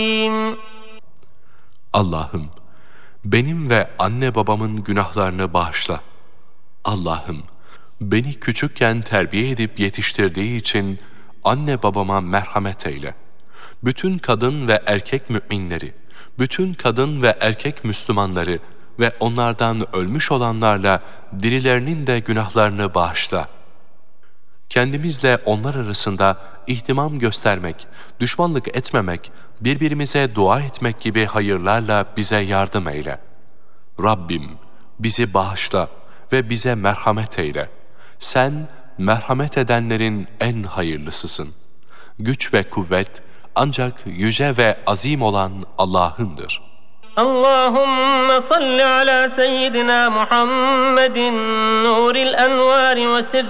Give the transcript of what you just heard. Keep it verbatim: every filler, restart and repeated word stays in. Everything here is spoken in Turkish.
Allah'ım, benim ve anne babamın günahlarını bağışla. Allah'ım, beni küçükken terbiye edip yetiştirdiği için anne babama merhamet eyle. Bütün kadın ve erkek müminleri, bütün kadın ve erkek Müslümanları ve onlardan ölmüş olanlarla dirilerinin de günahlarını bağışla. Kendimizle onlar arasında ihtimam göstermek, düşmanlık etmemek, birbirimize dua etmek gibi hayırlarla bize yardım eyle. Rabbim, bizi bağışla ve bize merhamet eyle. Sen merhamet edenlerin en hayırlısısın. Güç ve kuvvet ancak yüce ve azim olan Allah'ındır. Allahümme salli ala seyyidina Muhammedin nuril envar ve sirri